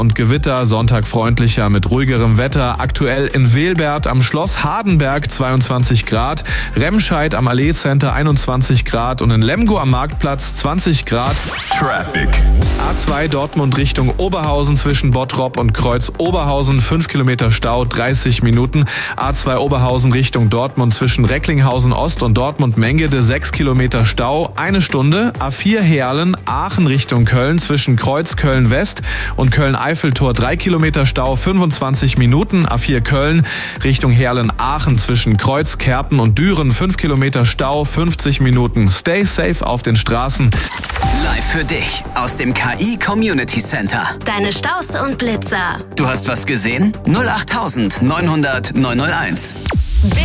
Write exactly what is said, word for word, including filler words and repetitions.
und Gewitter, Sonntag freundlicher mit ruhigerem Wetter. Aktuell in Welbert am Schloss Hardenberg zweiundzwanzig Grad, Remscheid am Allee Center einundzwanzig Grad und in Lemgo am Marktplatz zwanzig Grad. Traffic. A zwei Dortmund Richtung Oberhausen zwischen Bottrop und Kreuz Oberhausen, fünf Kilometer Stau, dreißig Minuten. A zwei Oberhausen Richtung Dortmund zwischen Recklinghausen Ost und Dortmund Mengede, sechs Kilometer Stau, eine Stunde. A vier Herlen, Aachen Richtung Köln zwischen Kreuz Köln West und Köln-Eiffeltor, drei Kilometer Stau, fünfundzwanzig Minuten. A vier Köln Richtung Herlen-Aachen zwischen Kreuz, Kerpen und Düren, fünf Kilometer Stau, fünfzig Minuten. Stay safe auf den Straßen. Live für dich aus dem K I Community Center. Deine Staus und Blitzer. Du hast was gesehen? null acht neunhundert neunhunderт neunhunderteins.